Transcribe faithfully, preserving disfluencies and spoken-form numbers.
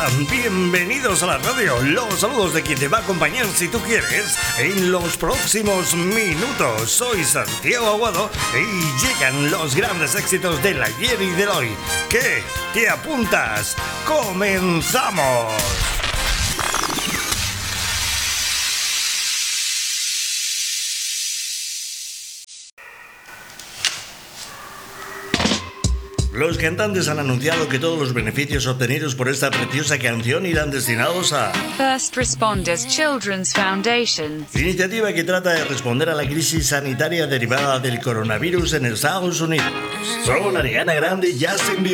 Hola, bienvenidos a la radio. Los saludos de quien te va a acompañar si tú quieres en los próximos minutos. Soy Santiago Aguado y llegan los grandes éxitos del ayer y del hoy. ¿Qué? ¿Te apuntas? ¡Comenzamos! Los cantantes han anunciado que todos los beneficios obtenidos por esta preciosa canción irán destinados a First Responders Children's Foundation, iniciativa que trata de responder a la crisis sanitaria derivada del coronavirus en Estados Unidos. Son Ariana Grande y Justin Bieber.